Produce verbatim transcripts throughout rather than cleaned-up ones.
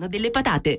hanno delle patate.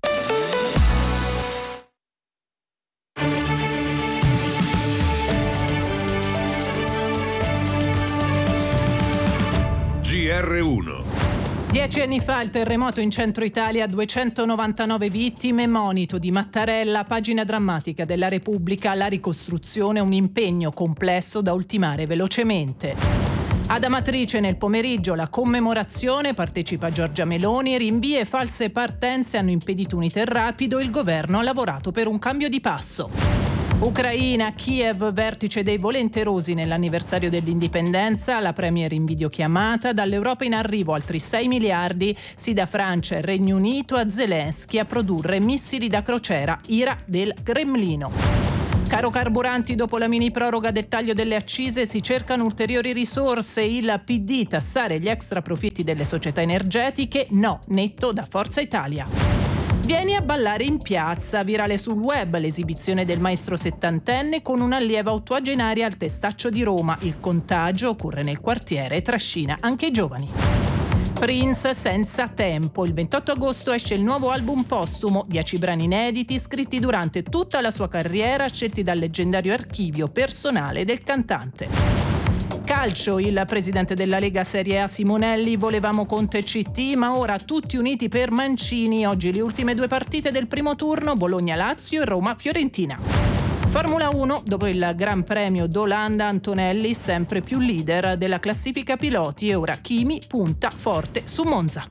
G R uno. Dieci anni fa il terremoto in centro Italia, duecentonovantanove vittime, monito di Mattarella, pagina drammatica della Repubblica, la ricostruzione, un impegno complesso da ultimare velocemente. Ad Amatrice nel pomeriggio la commemorazione, partecipa Giorgia Meloni, rinvii e false partenze hanno impedito un iter rapido, il governo ha lavorato per un cambio di passo. Ucraina, Kiev, vertice dei volenterosi nell'anniversario dell'indipendenza, la premier in videochiamata, dall'Europa in arrivo altri sei miliardi, sì da Francia e Regno Unito a Zelensky a produrre missili da crociera, ira del Cremlino. Caro carburanti, dopo la mini proroga del taglio delle accise si cercano ulteriori risorse, il P D tassare gli extra profitti delle società energetiche, no, netto da Forza Italia. Vieni a ballare in piazza, virale sul web l'esibizione del maestro settantenne con un'allieva ottuagenaria al Testaccio di Roma. Il contagio occorre nel quartiere e trascina anche i giovani. Prince senza tempo. Il ventotto agosto esce il nuovo album postumo, dieci brani inediti scritti durante tutta la sua carriera, scelti dal leggendario archivio personale del cantante. Calcio, il presidente della Lega Serie A Simonelli, volevamo Conte e C T, ma ora tutti uniti per Mancini. Oggi le ultime due partite del primo turno, Bologna-Lazio e Roma-Fiorentina. Formula uno, dopo il Gran Premio d'Olanda, Antonelli sempre più leader della classifica piloti e ora Kimi punta forte su Monza.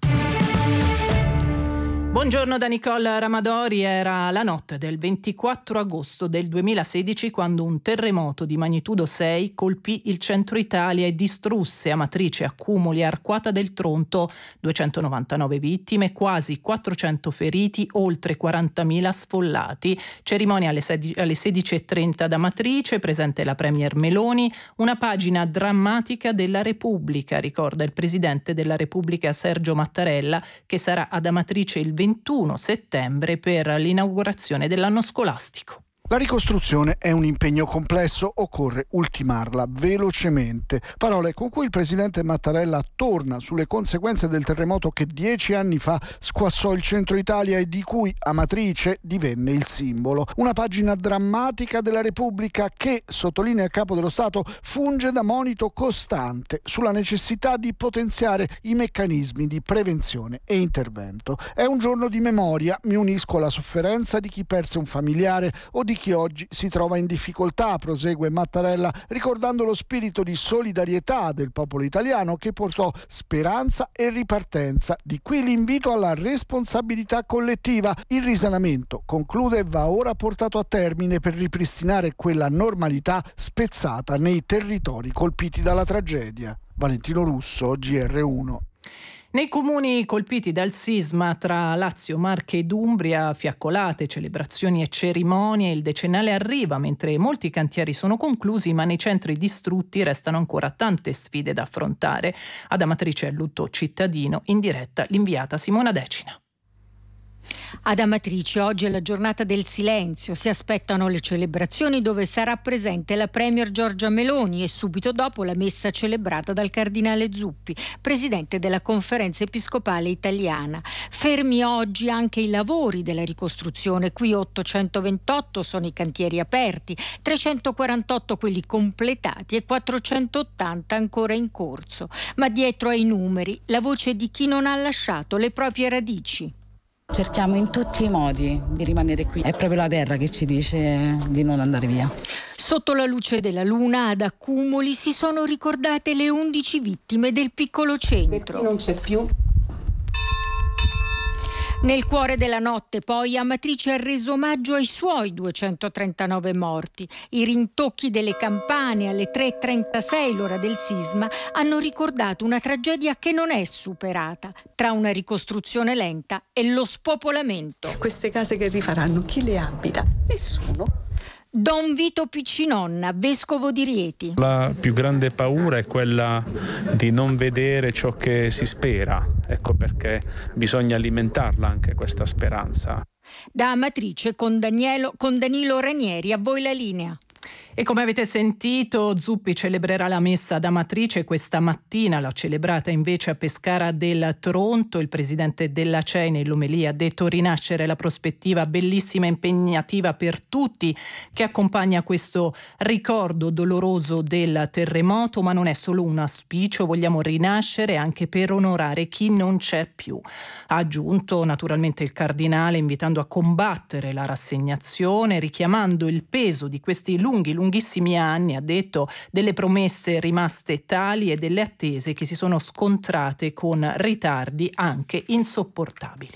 Buongiorno da Nicole Ramadori, era la notte del ventiquattro agosto del duemilasedici quando un terremoto di magnitudo sei colpì il centro Italia e distrusse Amatrice, Accumoli e Arquata del Tronto, duecentonovantanove vittime, quasi quattrocento feriti, oltre quarantamila sfollati. Cerimonia alle sedici e trenta ad Amatrice, presente la premier Meloni, una pagina drammatica della Repubblica, ricorda il presidente della Repubblica Sergio Mattarella, che sarà ad Amatrice il ventuno settembre per l'inaugurazione dell'anno scolastico. La ricostruzione è un impegno complesso, occorre ultimarla velocemente. Parole con cui il presidente Mattarella torna sulle conseguenze del terremoto che dieci anni fa squassò il centro Italia e di cui Amatrice divenne il simbolo. Una pagina drammatica della Repubblica che, sottolinea il capo dello Stato, funge da monito costante sulla necessità di potenziare i meccanismi di prevenzione e intervento. È un giorno di memoria, mi unisco alla sofferenza di chi perse un familiare o di chi oggi si trova in difficoltà, prosegue Mattarella, ricordando lo spirito di solidarietà del popolo italiano che portò speranza e ripartenza. Di qui l'invito alla responsabilità collettiva. Il risanamento, conclude, va ora portato a termine per ripristinare quella normalità spezzata nei territori colpiti dalla tragedia. Valentino Russo, G R uno. Nei comuni colpiti dal sisma tra Lazio, Marche ed Umbria, fiaccolate, celebrazioni e cerimonie, il decennale arriva mentre molti cantieri sono conclusi, ma nei centri distrutti restano ancora tante sfide da affrontare. Ad Amatrice è lutto cittadino, in diretta l'inviata Simona Decina. Ad Amatrice oggi è la giornata del silenzio, si aspettano le celebrazioni dove sarà presente la premier Giorgia Meloni e subito dopo la messa celebrata dal cardinale Zuppi, presidente della Conferenza Episcopale Italiana. Fermi oggi anche i lavori della ricostruzione, qui ottocentoventotto sono i cantieri aperti, trecentoquarantotto quelli completati e quattrocentottanta ancora in corso. Ma dietro ai numeri la voce di chi non ha lasciato le proprie radici. Cerchiamo in tutti i modi di rimanere qui. È proprio la terra che ci dice di non andare via. Sotto la luce della luna ad Accumoli si sono ricordate le undici vittime del piccolo centro. Per chi non c'è più. Nel cuore della notte poi Amatrice ha reso omaggio ai suoi duecentotrentanove morti. I rintocchi delle campane alle tre e trentasei, l'ora del sisma, hanno ricordato una tragedia che non è superata, tra una ricostruzione lenta e lo spopolamento. Queste case che rifaranno, chi le abita? Nessuno. Don Vito Piccinonna, vescovo di Rieti. La più grande paura è quella di non vedere ciò che si spera, ecco perché bisogna alimentarla anche questa speranza. Da Amatrice con, Danielo, con Danilo Ranieri, a voi la linea. E come avete sentito, Zuppi celebrerà la messa ad Amatrice questa mattina, l'ha celebrata invece a Pescara del Tronto. Il presidente della C E I nell'omelia ha detto: rinascere la prospettiva bellissima e impegnativa per tutti che accompagna questo ricordo doloroso del terremoto, ma non è solo un auspicio, vogliamo rinascere anche per onorare chi non c'è più. Ha aggiunto naturalmente il cardinale, invitando a combattere la rassegnazione, richiamando il peso di questi lunghi lunghissimi anni, ha detto, delle promesse rimaste tali e delle attese che si sono scontrate con ritardi anche insopportabili.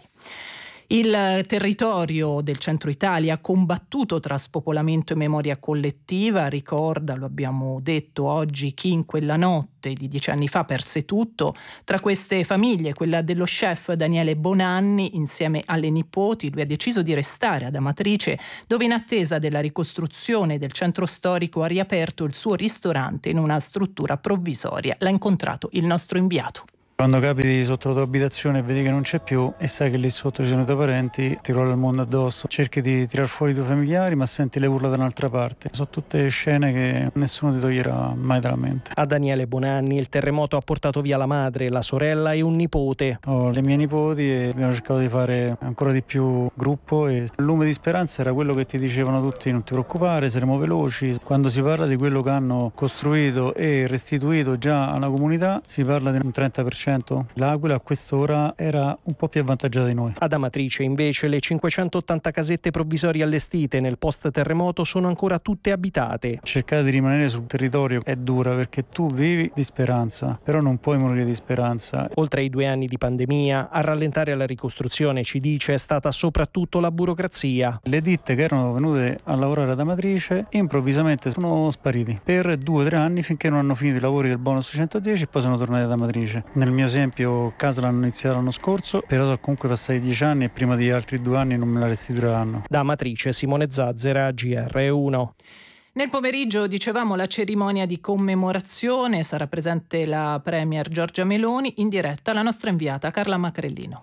Il territorio del centro Italia ha combattuto tra spopolamento e memoria collettiva, ricorda, lo abbiamo detto oggi, chi in quella notte di dieci anni fa perse tutto. Tra queste famiglie, quella dello chef Daniele Bonanni, insieme alle nipoti. Lui ha deciso di restare ad Amatrice, dove in attesa della ricostruzione del centro storico ha riaperto il suo ristorante in una struttura provvisoria. L'ha incontrato il nostro inviato. Quando capiti sotto la tua abitazione e vedi che non c'è più e sai che lì sotto ci sono i tuoi parenti, ti crolla il mondo addosso. Cerchi di tirar fuori i tuoi familiari, ma senti le urla da un'altra parte. Sono tutte scene che nessuno ti toglierà mai dalla mente. A Daniele Bonanni il terremoto ha portato via la madre, la sorella e un nipote. Ho le mie nipoti e abbiamo cercato di fare ancora di più gruppo, e il lume di speranza era quello che ti dicevano tutti: non ti preoccupare, saremo veloci. Quando si parla di quello che hanno costruito e restituito già alla comunità, si parla di un trenta per cento. L'Aquila a quest'ora era un po' più avvantaggiata di noi. Ad Amatrice invece le cinquecentottanta casette provvisorie allestite nel post terremoto sono ancora tutte abitate. Cercare di rimanere sul territorio è dura, perché tu vivi di speranza, però non puoi morire di speranza. Oltre ai due anni di pandemia, a rallentare la ricostruzione, ci dice, è stata soprattutto la burocrazia. Le ditte che erano venute a lavorare ad Amatrice improvvisamente sono spariti per due o tre anni, finché non hanno finito i lavori del bonus centodieci e poi sono tornati ad Amatrice. Nel mio esempio casa l'hanno iniziato l'anno scorso, però sono comunque passati dieci anni e prima di altri due anni non me la restituiranno. Da Amatrice, Simone Zazzera, G R uno. Nel pomeriggio, dicevamo, la cerimonia di commemorazione, sarà presente la Premier Giorgia Meloni, in diretta la nostra inviata Carla Macrellino.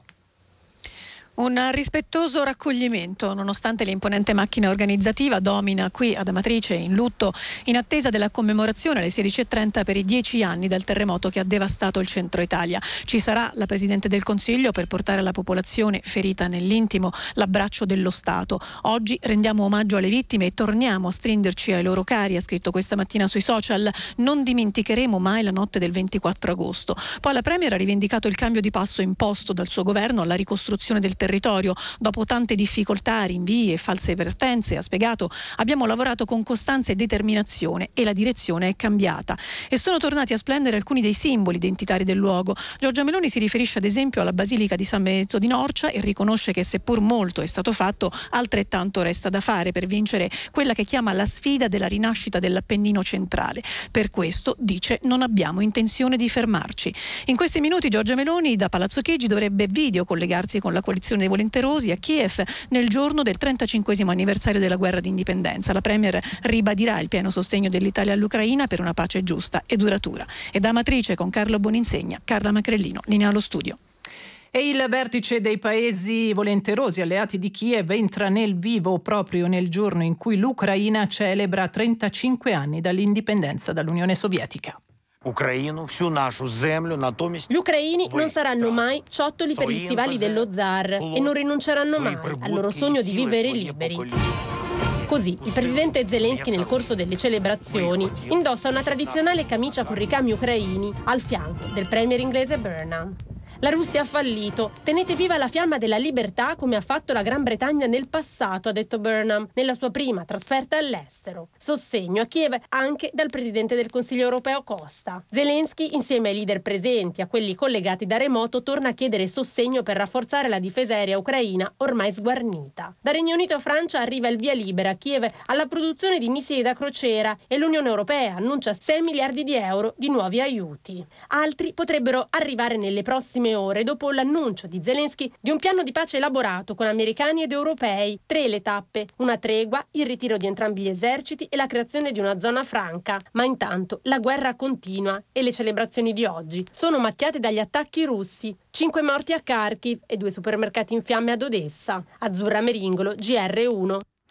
Un rispettoso raccoglimento, nonostante l'imponente macchina organizzativa domina qui ad Amatrice in lutto in attesa della commemorazione alle sedici e trenta per i dieci anni dal terremoto che ha devastato il centro Italia. Ci sarà la Presidente del Consiglio per portare alla popolazione ferita nell'intimo l'abbraccio dello Stato. Oggi rendiamo omaggio alle vittime e torniamo a stringerci ai loro cari, ha scritto questa mattina sui social. Non dimenticheremo mai la notte del ventiquattro agosto. Poi la Premier ha rivendicato il cambio di passo imposto dal suo governo alla ricostruzione del territorio. Dopo tante difficoltà, rinvii e false vertenze, ha spiegato, abbiamo lavorato con costanza e determinazione e la direzione è cambiata. E sono tornati a splendere alcuni dei simboli identitari del luogo. Giorgia Meloni si riferisce ad esempio alla Basilica di San Benedetto di Norcia e riconosce che seppur molto è stato fatto, altrettanto resta da fare per vincere quella che chiama la sfida della rinascita dell'Appennino centrale. Per questo, dice, non abbiamo intenzione di fermarci. In questi minuti Giorgia Meloni da Palazzo Chigi dovrebbe video collegarsi con la coalizione dei volenterosi a Kiev nel giorno del trentacinquesimo anniversario della guerra d'indipendenza. La Premier ribadirà il pieno sostegno dell'Italia all'Ucraina per una pace giusta e duratura. E da Amatrice con Carlo Boninsegna, Carla Macrellino, linea allo studio. E il vertice dei paesi volenterosi alleati di Kiev entra nel vivo proprio nel giorno in cui l'Ucraina celebra trentacinque anni dall'indipendenza dall'Unione Sovietica. Gli ucraini non saranno mai ciottoli per gli stivali dello zar e non rinunceranno mai al loro sogno di vivere liberi. Così, il presidente Zelensky nel corso delle celebrazioni indossa una tradizionale camicia con ricami ucraini al fianco del premier inglese Burnham. La Russia ha fallito. Tenete viva la fiamma della libertà come ha fatto la Gran Bretagna nel passato, ha detto Burnham, nella sua prima trasferta all'estero. Sostegno a Kiev anche dal presidente del Consiglio europeo Costa. Zelensky, insieme ai leader presenti e a quelli collegati da remoto, torna a chiedere sostegno per rafforzare la difesa aerea ucraina ormai sguarnita. Da Regno Unito a Francia arriva il via libera a Kiev alla produzione di missili da crociera e l'Unione Europea annuncia sei miliardi di euro di nuovi aiuti. Altri potrebbero arrivare nelle prossime ore dopo l'annuncio di Zelensky di un piano di pace elaborato con americani ed europei. Tre le tappe, una tregua, il ritiro di entrambi gli eserciti e la creazione di una zona franca. Ma intanto la guerra continua e le celebrazioni di oggi sono macchiate dagli attacchi russi. Cinque morti a Kharkiv e due supermercati in fiamme ad Odessa. Azzurra Meringolo, G R uno.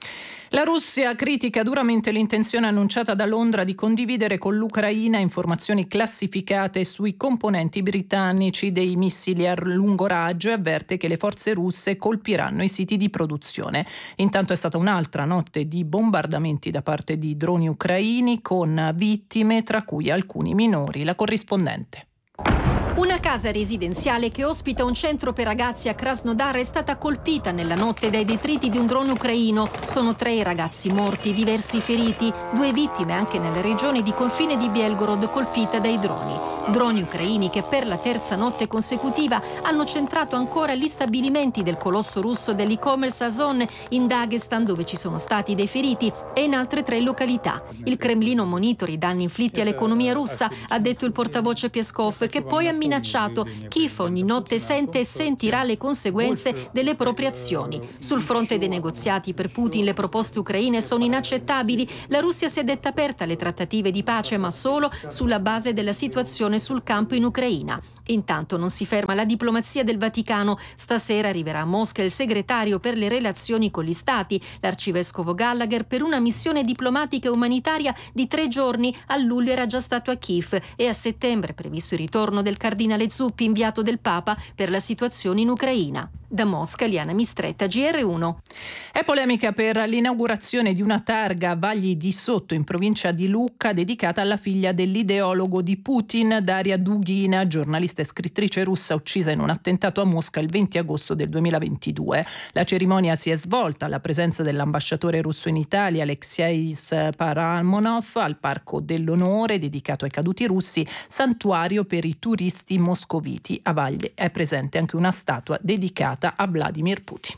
La Russia critica duramente l'intenzione annunciata da Londra di condividere con l'Ucraina informazioni classificate sui componenti britannici dei missili a lungo raggio e avverte che le forze russe colpiranno i siti di produzione. Intanto è stata un'altra notte di bombardamenti da parte di droni ucraini con vittime, tra cui alcuni minori. La corrispondente. Una casa residenziale che ospita un centro per ragazzi a Krasnodar è stata colpita nella notte dai detriti di un drone ucraino. Sono tre i ragazzi morti, diversi feriti, due vittime anche nella regione di confine di Belgorod colpita dai droni. Droni ucraini che per la terza notte consecutiva hanno centrato ancora gli stabilimenti del colosso russo dell'e-commerce Ozon in Dagestan, dove ci sono stati dei feriti, e in altre tre località. Il Cremlino monitora i danni inflitti all'economia russa, ha detto il portavoce Peskov, che poi ha minacciato: Kiev ogni notte sente e sentirà le conseguenze delle proprie azioni. Sul fronte dei negoziati per Putin le proposte ucraine sono inaccettabili. La Russia si è detta aperta alle trattative di pace, ma solo sulla base della situazione sul campo in Ucraina. Intanto non si ferma la diplomazia del Vaticano. Stasera arriverà a Mosca il segretario per le relazioni con gli stati, l'arcivescovo Gallagher, per una missione diplomatica e umanitaria di tre giorni. A luglio era già stato a Kiev e a settembre è previsto il ritorno del cardinale Zuppi, inviato del Papa per la situazione in Ucraina. Da Mosca, Liana Mistretta, G R uno. È polemica per l'inaugurazione di una targa a Vagli di Sotto, in provincia di Lucca, dedicata alla figlia dell'ideologo di Putin, Daria Dugina, giornalista e scrittrice russa uccisa in un attentato a Mosca il venti agosto del duemilaventidue. La cerimonia si è svolta alla presenza dell'ambasciatore russo in Italia, Alexei Paramonov, al Parco dell'Onore dedicato ai caduti russi, santuario per i turisti moscoviti. A Vagli è presente anche una statua dedicata a Vladimir Putin.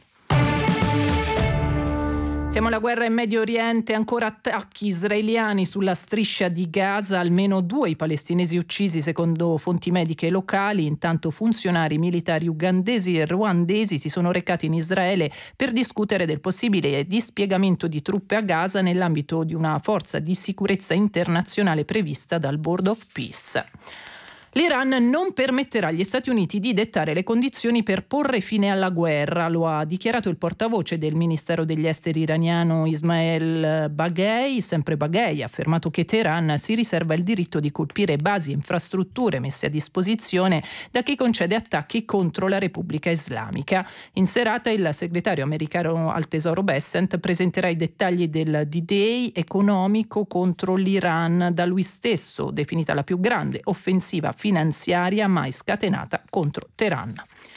Siamo alla guerra in Medio Oriente, ancora attacchi israeliani sulla striscia di Gaza, almeno due i palestinesi uccisi secondo fonti mediche locali. Intanto funzionari militari ugandesi e ruandesi si sono recati in Israele per discutere del possibile dispiegamento di truppe a Gaza nell'ambito di una forza di sicurezza internazionale prevista dal Board of Peace. L'Iran non permetterà agli Stati Uniti di dettare le condizioni per porre fine alla guerra, lo ha dichiarato il portavoce del Ministero degli Esteri iraniano Ismail Baghei. Sempre Baghei ha affermato che Teheran si riserva il diritto di colpire basi e infrastrutture messe a disposizione da chi concede attacchi contro la Repubblica Islamica. In serata il segretario americano al Tesoro Bessent presenterà i dettagli del D-Day economico contro l'Iran, da lui stesso definita la più grande offensiva finanziaria mai scatenata contro Teheran.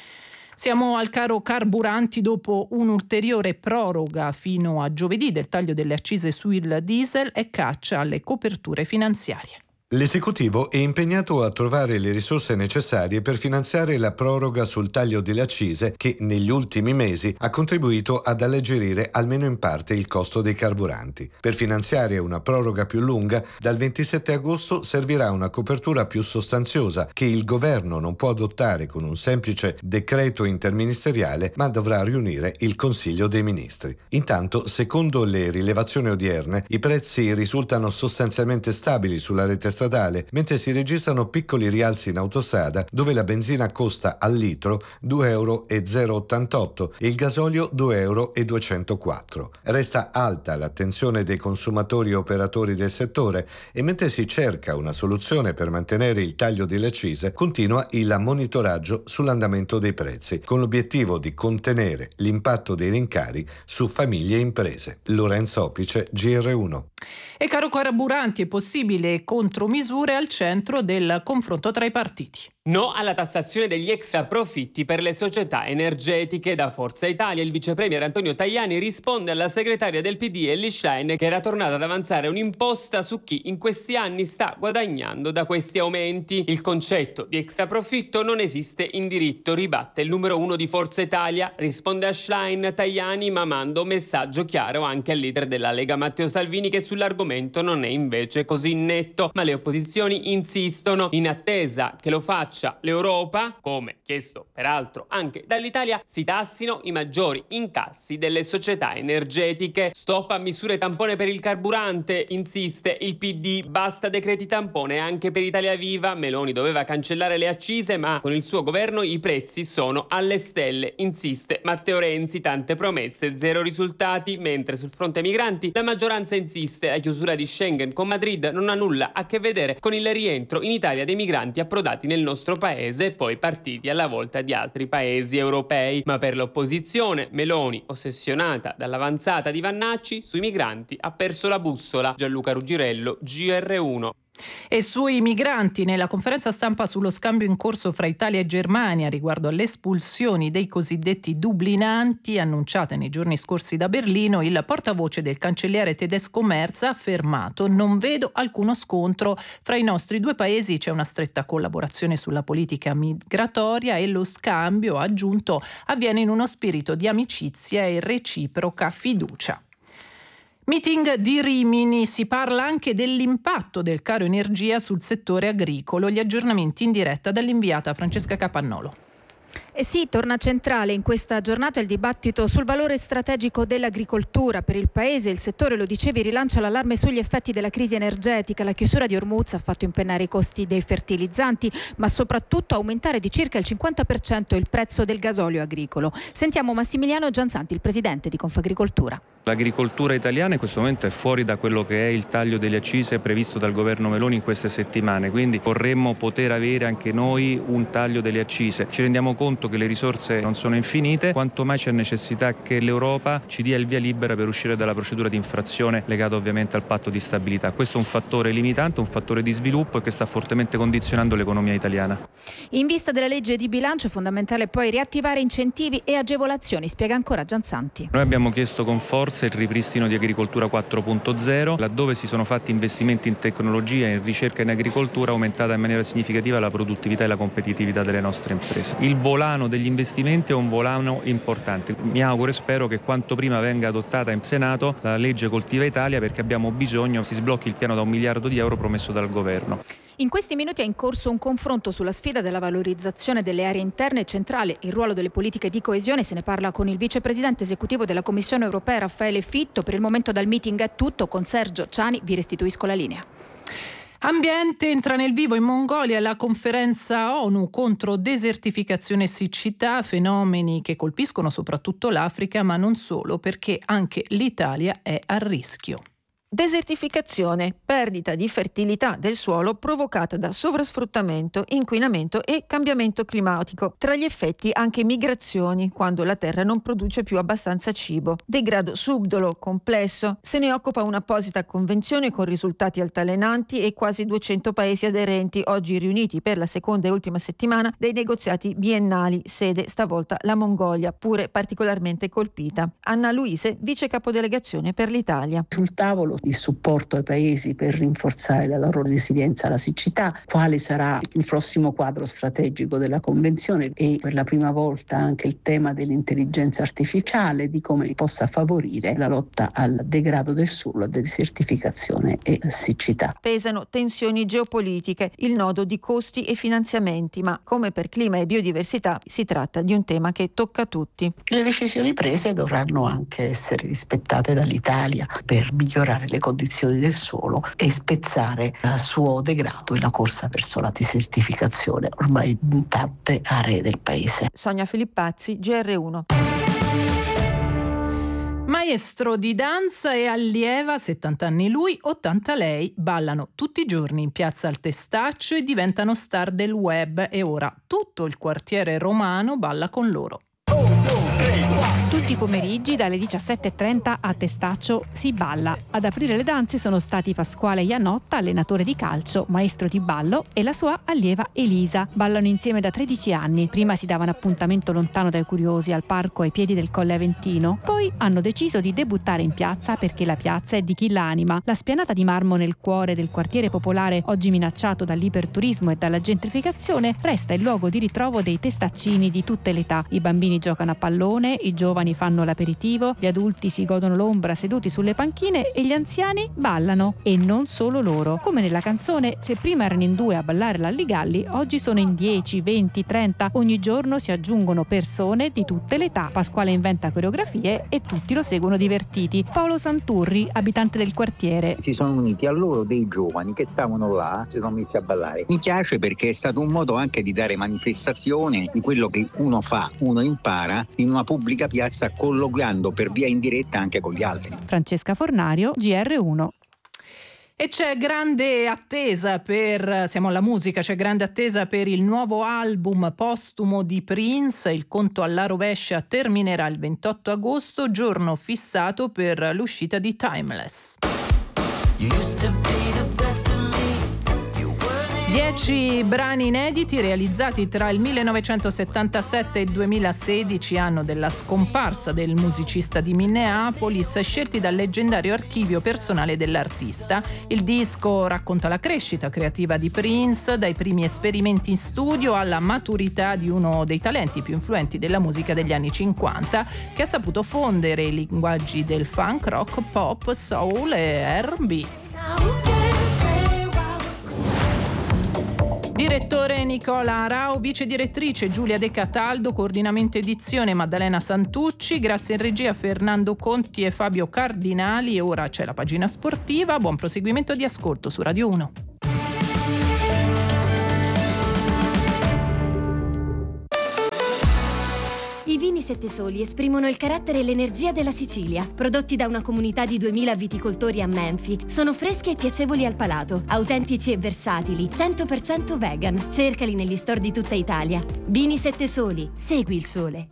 Siamo al caro carburanti dopo un'ulteriore proroga fino a giovedì del taglio delle accise sul diesel e caccia alle coperture finanziarie. L'esecutivo è impegnato a trovare le risorse necessarie per finanziare la proroga sul taglio delle accise che negli ultimi mesi ha contribuito ad alleggerire almeno in parte il costo dei carburanti. Per finanziare una proroga più lunga, dal ventisette agosto servirà una copertura più sostanziosa che il governo non può adottare con un semplice decreto interministeriale, ma dovrà riunire il Consiglio dei Ministri. Intanto, secondo le rilevazioni odierne, i prezzi risultano sostanzialmente stabili sulla rete stradale, mentre si registrano piccoli rialzi in autostrada, dove la benzina costa al litro due euro e zero ottantotto e il gasolio due euro e duecentoquattro. Resta alta l'attenzione dei consumatori e operatori del settore e mentre si cerca una soluzione per mantenere il taglio delle accise, continua il monitoraggio sull'andamento dei prezzi, con l'obiettivo di contenere l'impatto dei rincari su famiglie e imprese. Lorenzo Opice, G R uno. E caro carburanti, è possibile contromisure al centro del confronto tra i partiti. No alla tassazione degli extra profitti per le società energetiche. Da Forza Italia il vicepremier Antonio Tajani risponde alla segretaria del P D Elly Schlein, che era tornata ad avanzare un'imposta su chi in questi anni sta guadagnando da questi aumenti. Il concetto di extra profitto non esiste in diritto, ribatte il numero uno di Forza Italia. Risponde a Schlein Tajani, ma manda un messaggio chiaro anche al leader della Lega Matteo Salvini, che sull'argomento non è invece così netto, ma le opposizioni insistono in attesa che lo faccia faccia l'Europa, come chiesto peraltro anche dall'Italia, si tassino i maggiori incassi delle società energetiche. Stop a misure tampone per il carburante, insiste il P D, basta decreti tampone anche per Italia Viva. Meloni doveva cancellare le accise, ma con il suo governo i prezzi sono alle stelle, insiste Matteo Renzi, tante promesse, zero risultati, mentre sul fronte migranti la maggioranza insiste, la chiusura di Schengen con Madrid non ha nulla a che vedere con il rientro in Italia dei migranti approdati nel nostro paese e poi partiti alla volta di altri paesi europei. Ma per l'opposizione, Meloni, ossessionata dall'avanzata di Vannacci, sui migranti ha perso la bussola. Gianluca Ruggirello, G R uno. E sui migranti, nella conferenza stampa sullo scambio in corso fra Italia e Germania riguardo alle espulsioni dei cosiddetti dublinanti annunciate nei giorni scorsi da Berlino, il portavoce del cancelliere tedesco Merz ha affermato: non vedo alcuno scontro fra i nostri due paesi, c'è una stretta collaborazione sulla politica migratoria e lo scambio, ha aggiunto, avviene in uno spirito di amicizia e reciproca fiducia. Meeting di Rimini, si parla anche dell'impatto del caro energia sul settore agricolo. Gli aggiornamenti in diretta dall'inviata Francesca Capannolo. E sì, torna centrale in questa giornata il dibattito sul valore strategico dell'agricoltura per il Paese. Il settore, lo dicevi, rilancia l'allarme sugli effetti della crisi energetica. La chiusura di Ormuz ha fatto impennare i costi dei fertilizzanti, ma soprattutto aumentare di circa il cinquanta per cento il prezzo del gasolio agricolo. Sentiamo Massimiliano Gianzanti, il presidente di Confagricoltura. L'agricoltura italiana in questo momento è fuori da quello che è il taglio delle accise previsto dal governo Meloni in queste settimane, quindi vorremmo poter avere anche noi un taglio delle accise. Ci rendiamo conto che le risorse non sono infinite, quanto mai c'è necessità che l'Europa ci dia il via libera per uscire dalla procedura di infrazione legata ovviamente al patto di stabilità. Questo è un fattore limitante, un fattore di sviluppo che sta fortemente condizionando l'economia italiana. In vista della legge di bilancio è fondamentale poi riattivare incentivi e agevolazioni, spiega ancora Gianzanti. Noi abbiamo chiesto con forza il ripristino di Agricoltura quattro punto zero, laddove si sono fatti investimenti in tecnologia, in ricerca e in agricoltura, aumentata in maniera significativa la produttività e la competitività delle nostre imprese. Il volano degli investimenti è un volano importante. Mi auguro e spero che quanto prima venga adottata in Senato la legge Coltiva Italia, perché abbiamo bisogno si sblocchi il piano da un miliardo di euro promesso dal governo. In questi minuti è in corso un confronto sulla sfida della valorizzazione delle aree interne. Centrale il ruolo delle politiche di coesione. Se ne parla con il vicepresidente esecutivo della Commissione europea Raffaele Fitto. Per il momento dal meeting è tutto. Con Sergio Ciani vi restituisco la linea. Ambiente, entra nel vivo in Mongolia la conferenza ONU contro desertificazione e siccità, fenomeni che colpiscono soprattutto l'Africa, ma non solo, perché anche l'Italia è a rischio. Desertificazione, perdita di fertilità del suolo provocata da sovrasfruttamento, inquinamento e cambiamento climatico. Tra gli effetti anche migrazioni, quando la terra non produce più abbastanza cibo. Degrado subdolo, complesso. Se ne occupa un'apposita convenzione con risultati altalenanti e quasi duecento paesi aderenti, oggi riuniti per la seconda e ultima settimana dei negoziati biennali, sede stavolta la Mongolia, pure particolarmente colpita. Anna Luise, vice capodelegazione per l'Italia. Sul tavolo di supporto ai paesi per rinforzare la loro resilienza alla siccità, quale sarà il prossimo quadro strategico della Convenzione e per la prima volta anche il tema dell'intelligenza artificiale, di come possa favorire la lotta al degrado del suolo, desertificazione e siccità. Pesano tensioni geopolitiche, il nodo di costi e finanziamenti, ma come per clima e biodiversità si tratta di un tema che tocca tutti. Le decisioni prese dovranno anche essere rispettate dall'Italia per migliorare le condizioni del suolo e spezzare il suo degrado e la corsa verso la desertificazione ormai in tante aree del paese. Sonia Filippazzi, G R uno. Maestro di danza e allieva, settanta anni lui, ottanta lei, ballano tutti i giorni in piazza al Testaccio e diventano star del web e ora tutto il quartiere romano balla con loro. Tutti i pomeriggi dalle diciassette e trenta a Testaccio si balla. Ad aprire le danze sono stati Pasquale Iannotta, allenatore di calcio, maestro di ballo, e la sua allieva Elisa. Ballano insieme da tredici anni. Prima si davano appuntamento lontano dai curiosi al parco ai piedi del Colle Aventino. Poi hanno deciso di debuttare in piazza perché la piazza è di chi l'anima. La spianata di marmo nel cuore del quartiere popolare, oggi minacciato dall'iperturismo e dalla gentrificazione, resta il luogo di ritrovo dei testaccini di tutte le età. I bambini giocano a pallone, pallone, i giovani fanno l'aperitivo, gli adulti si godono l'ombra seduti sulle panchine e gli anziani ballano. E non solo loro. Come nella canzone, se prima erano in due a ballare l'Alligalli, oggi sono in dieci, venti, trenta. Ogni giorno si aggiungono persone di tutte le età. Pasquale inventa coreografie e tutti lo seguono divertiti. Paolo Santurri, abitante del quartiere. Si sono uniti a loro dei giovani che stavano là, si sono messi a ballare. Mi piace perché è stato un modo anche di dare manifestazione di quello che uno fa, uno impara in una pubblica piazza, colloquiando per via indiretta anche con gli altri. Francesca Fornario, G R uno. E c'è grande attesa per, siamo alla musica, c'è grande attesa per il nuovo album postumo di Prince. Il conto alla rovescia terminerà il ventotto agosto, giorno fissato per l'uscita di Timeless. Dieci brani inediti realizzati tra il millenovecentosettantasette e il duemilasedici, anno della scomparsa del musicista di Minneapolis, scelti dal leggendario archivio personale dell'artista. Il disco racconta la crescita creativa di Prince, dai primi esperimenti in studio alla maturità di uno dei talenti più influenti della musica degli anni cinquanta, che ha saputo fondere i linguaggi del funk, rock, pop, soul e R and B. Direttore Nicola Arau, vice direttrice Giulia De Cataldo, coordinamento edizione Maddalena Santucci, grazie in regia Fernando Conti e Fabio Cardinali. E ora c'è la pagina sportiva. Buon proseguimento di ascolto su Radio uno. I vini Sette Soli esprimono il carattere e l'energia della Sicilia. Prodotti da una comunità di duemila viticoltori a Menfi, sono freschi e piacevoli al palato, autentici e versatili, cento per cento vegan. Cercali negli store di tutta Italia. Vini Sette Soli, segui il sole.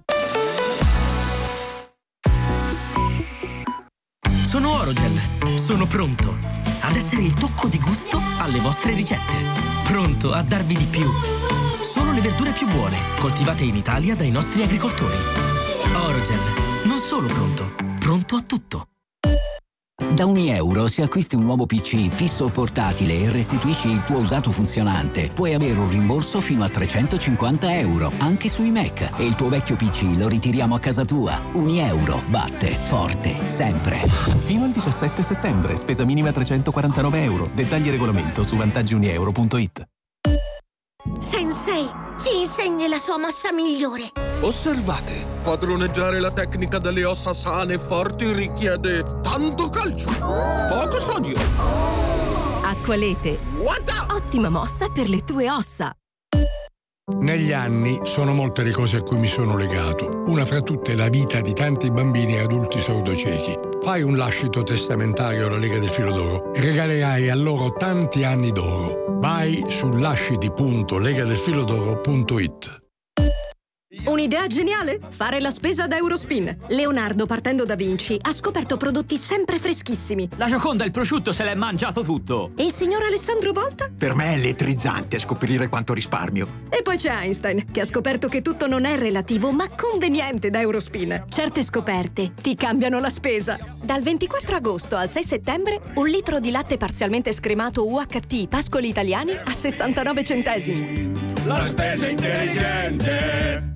Sono Orogel, sono pronto ad essere il tocco di gusto alle vostre ricette. Pronto a darvi di più. Solo le verdure più buone, coltivate in Italia dai nostri agricoltori. Orogel, non solo pronto, pronto a tutto. Da ogni euro, se acquisti un nuovo P C fisso o portatile e restituisci il tuo usato funzionante, puoi avere un rimborso fino a trecentocinquanta euro, anche sui Mac. E il tuo vecchio P C lo ritiriamo a casa tua. Ogni euro batte forte, sempre. Fino al diciassette settembre, spesa minima trecentoquarantanove euro. Dettagli e regolamento su vantaggi unieuro punto it. Sensei, ci insegni la sua mossa migliore. Osservate, padroneggiare la tecnica delle ossa sane e forti richiede tanto calcio, poco sodio. Acqualete, ottima mossa per le tue ossa. Negli anni sono molte le cose a cui mi sono legato. Una fra tutte la vita di tanti bambini e adulti sordociechi. Fai un lascito testamentario alla Lega del Filo d'Oro e regalerai a loro tanti anni d'oro. Vai su lasciti punto legadelfilodoro punto it. Un'idea geniale? Fare la spesa da Eurospin. Leonardo, partendo da Vinci, ha scoperto prodotti sempre freschissimi. La Gioconda, il prosciutto, se l'è mangiato tutto. E il signor Alessandro Volta? Per me è elettrizzante scoprire quanto risparmio. E poi c'è Einstein, che ha scoperto che tutto non è relativo, ma conveniente da Eurospin. Certe scoperte ti cambiano la spesa. Dal ventiquattro agosto al sei settembre, un litro di latte parzialmente scremato U H T Pascoli Italiani a sessantanove centesimi. La spesa intelligente!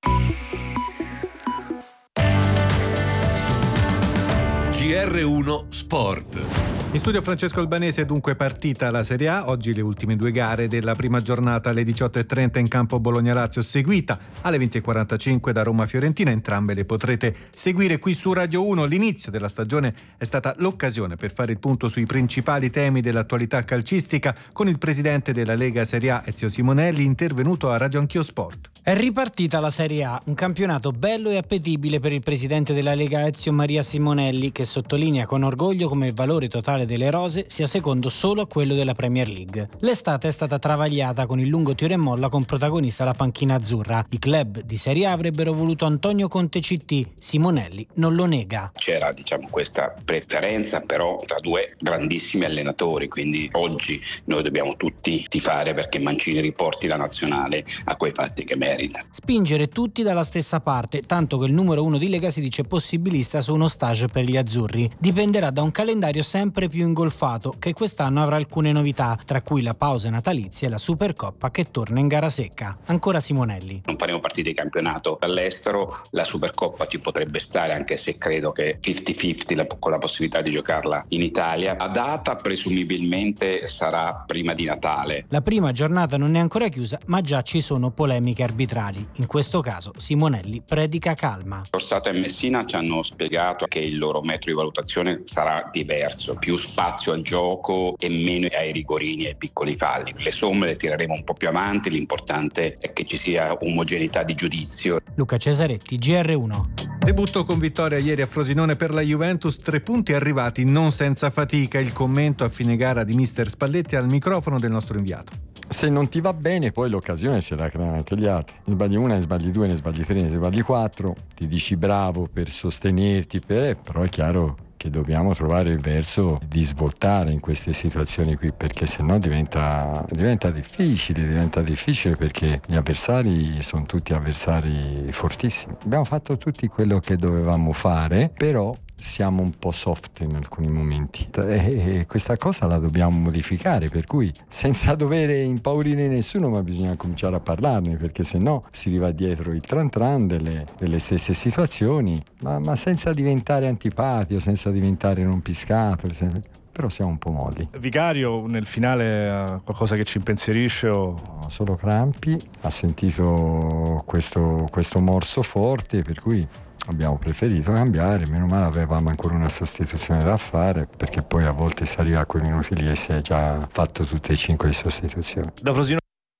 G R uno Sport. In studio Francesco Albanese, è dunque partita la Serie A. Oggi le ultime due gare della prima giornata alle diciotto e trenta in campo Bologna-Lazio, seguita alle venti e quarantacinque da Roma-Fiorentina. Entrambe le potrete seguire qui su Radio uno. L'inizio della stagione è stata l'occasione per fare il punto sui principali temi dell'attualità calcistica con il presidente della Lega Serie A, Ezio Simonelli, intervenuto a Radio Anch'io Sport. È ripartita la Serie A, un campionato bello e appetibile per il presidente della Lega Ezio Maria Simonelli, che sottolinea con orgoglio come il valore totale delle rose sia secondo solo a quello della Premier League. L'estate è stata travagliata con il lungo tiro e molla con protagonista la panchina azzurra. I club di Serie A avrebbero voluto Antonio Conte C T, Simonelli non lo nega. C'era diciamo questa preferenza però tra due grandissimi allenatori, quindi oggi noi dobbiamo tutti tifare perché Mancini riporti la nazionale a quei fatti che merita. Spingere tutti dalla stessa parte, tanto che il numero uno di Lega si dice possibilista su uno stage per gli azzurri. Dipenderà da un calendario sempre più ingolfato, che quest'anno avrà alcune novità, tra cui la pausa natalizia e la Supercoppa che torna in gara secca. Ancora Simonelli. Non faremo partite di campionato all'estero, la Supercoppa ci potrebbe stare, anche se credo che cinquanta cinquanta con la possibilità di giocarla in Italia. La data presumibilmente sarà prima di Natale. La prima giornata non è ancora chiusa, ma già ci sono polemiche arbitrali. In questo caso Simonelli predica calma. Orsato e Messina ci hanno spiegato che il loro metro di valutazione sarà diverso, più spazio al gioco e meno ai rigorini e ai piccoli falli. Le somme le tireremo un po' più avanti, l'importante è che ci sia omogeneità di giudizio. Luca Cesaretti, G R uno. Debutto con vittoria ieri a Frosinone per la Juventus, tre punti arrivati non senza fatica. Il commento a fine gara di mister Spalletti al microfono del nostro inviato. Se non ti va bene, poi l'occasione se la creano anche gli altri. Ne sbagli una, ne sbagli due, ne sbagli tre, ne sbagli quattro, ti dici bravo per sostenerti, per... però è chiaro che dobbiamo trovare il verso di svoltare in queste situazioni qui, perché sennò diventa, diventa difficile, diventa difficile perché gli avversari sono tutti avversari fortissimi. Abbiamo fatto tutti quello che dovevamo fare, però siamo un po' soft in alcuni momenti e questa cosa la dobbiamo modificare, per cui senza dover impaurire nessuno, ma bisogna cominciare a parlarne, perché sennò si riva dietro il tran tran delle, delle stesse situazioni, ma, ma senza diventare antipatico, senza diventare rompiscato, però siamo un po' molli. Vicario nel finale ha qualcosa che ci impensierisce o... No, solo crampi, ha sentito questo, questo morso forte, per cui abbiamo preferito cambiare. Meno male avevamo ancora una sostituzione da fare, perché poi a volte si arriva a quei minuti lì e si è già fatto tutte e cinque le sostituzioni. Da Frosinone,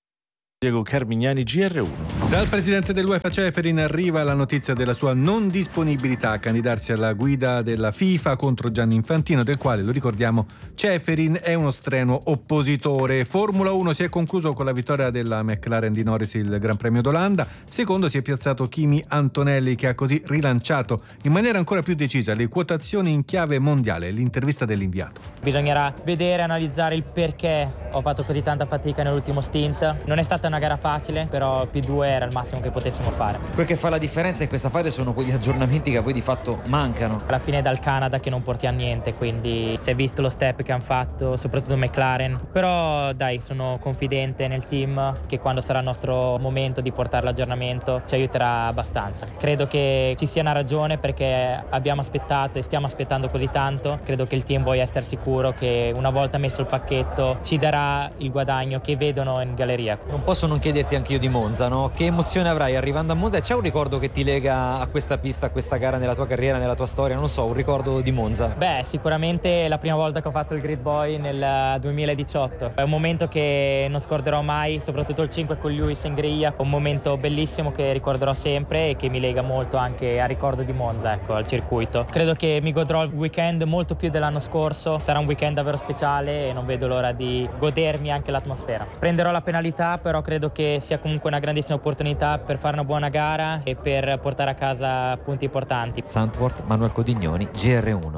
Diego Carmignani, G R uno. Dal presidente dell'UEFA Ceferin arriva la notizia della sua non disponibilità a candidarsi alla guida della FIFA contro Gianni Infantino, del quale, lo ricordiamo, Ceferin è uno strenuo oppositore. Formula uno si è concluso con la vittoria della McLaren di Norris il Gran Premio d'Olanda. Secondo si è piazzato Kimi Antonelli, che ha così rilanciato in maniera ancora più decisa le quotazioni in chiave mondiale. L'intervista dell'inviato. Bisognerà vedere, analizzare il perché ho fatto così tanta fatica nell'ultimo stint. Non è stata una gara facile, però P due era il massimo che potessimo fare. Quel che fa la differenza in questa fase sono quegli aggiornamenti che poi di fatto mancano. Alla fine è dal Canada che non porti a niente, quindi si è visto lo step che hanno fatto, soprattutto McLaren. Però dai, sono confidente nel team che quando sarà il nostro momento di portare l'aggiornamento ci aiuterà abbastanza. Credo che ci sia una ragione, perché abbiamo aspettato e stiamo aspettando così tanto. Credo che il team voglia essere sicuro che una volta messo il pacchetto ci darà il guadagno che vedono in galleria. Non posso non chiederti anch'io di Monza, no? Che emozione avrai arrivando a Monza? C'è un ricordo che ti lega a questa pista, a questa gara nella tua carriera, nella tua storia? Non so, un ricordo di Monza? Beh, sicuramente la prima volta che ho fatto il Grid Boy nel duemiladiciotto. È un momento che non scorderò mai, soprattutto il cinque con Lewis in griglia. Un momento bellissimo che ricorderò sempre e che mi lega molto anche al ricordo di Monza, ecco, al circuito. Credo che mi godrò il weekend molto più dell'anno scorso. Sarà un weekend davvero speciale e non vedo l'ora di godermi anche l'atmosfera. Prenderò la penalità, però credo che sia comunque una grandissima opportunità per fare una buona gara e per portare a casa punti importanti. Zandvoort, Manuel Codignoni, G R uno.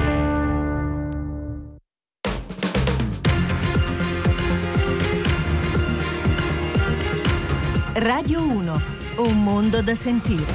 Radio uno, un mondo da sentire.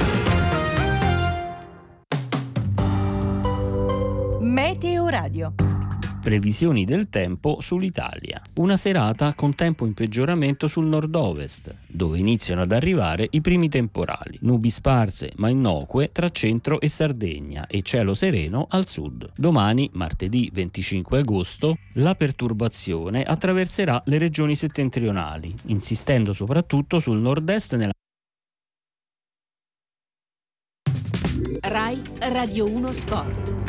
Meteo Radio. Previsioni del tempo sull'Italia. Una serata con tempo in peggioramento sul nord-ovest, dove iniziano ad arrivare i primi temporali. Nubi sparse ma innocue tra centro e Sardegna e cielo sereno al sud. Domani, martedì venticinque agosto, la perturbazione attraverserà le regioni settentrionali, insistendo soprattutto sul nord-est nella Rai Radio uno Sport.